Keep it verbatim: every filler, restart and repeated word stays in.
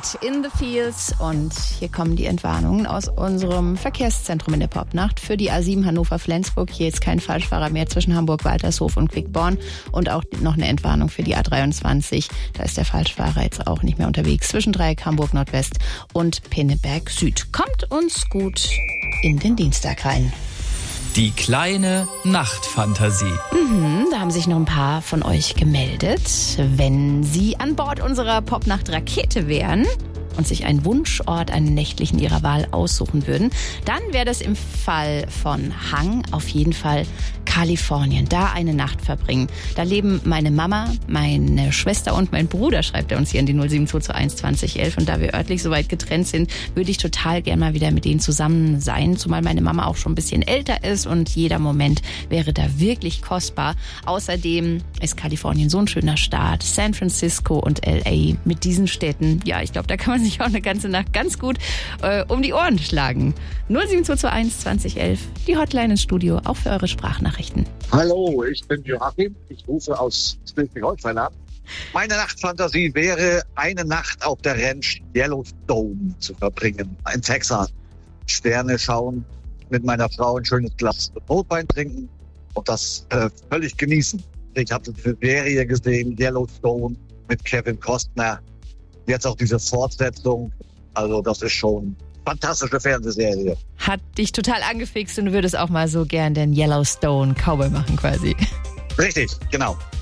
Out in the Fields. Und hier kommen die Entwarnungen aus unserem Verkehrszentrum in der Popnacht für die A sieben Hannover-Flensburg. Hier ist kein Falschfahrer mehr zwischen Hamburg-Waltershof und Quickborn. Und auch noch eine Entwarnung für die A dreiundzwanzig. Da ist der Falschfahrer jetzt auch nicht mehr unterwegs. Zwischen Dreieck Hamburg-Nordwest und Pinneberg Süd. Kommt uns gut in den Dienstag rein. Die kleine Nachtfantasie. Mhm, da haben sich noch ein paar von euch gemeldet. Wenn Sie an Bord unserer Popnacht-Rakete wären und sich einen Wunschort, einen nächtlichen Ihrer Wahl aussuchen würden, dann wäre das im Fall von Hang auf jeden Fall Kalifornien. Da eine Nacht verbringen. Da leben meine Mama, meine Schwester und mein Bruder, schreibt er uns hier in die null sieben zwei zwei eins zwanzig elf. Und da wir örtlich so weit getrennt sind, würde ich total gerne mal wieder mit denen zusammen sein. Zumal meine Mama auch schon ein bisschen älter ist und jeder Moment wäre da wirklich kostbar. Außerdem ist Kalifornien so ein schöner Staat. San Francisco und L A mit diesen Städten. Ja, ich glaube, da kann man sich auch eine ganze Nacht ganz gut äh, um die Ohren schlagen. null sieben zwei zwei eins zwanzig elf, die Hotline ins Studio, auch für eure Sprachnachrichten. Hallo, ich bin Joachim. Ich rufe aus Schleswig-Holstein an. Meine Nachtfantasie wäre, eine Nacht auf der Ranch Yellowstone zu verbringen, in Texas. Sterne schauen, mit meiner Frau ein schönes Glas Rotwein trinken und das äh, völlig genießen. Ich habe diese Serie gesehen, Yellowstone, mit Kevin Costner. Jetzt auch diese Fortsetzung. Also das ist schon fantastische Fernsehserie. Hat dich total angefixt und du würdest auch mal so gern den Yellowstone Cowboy machen quasi. Richtig, genau.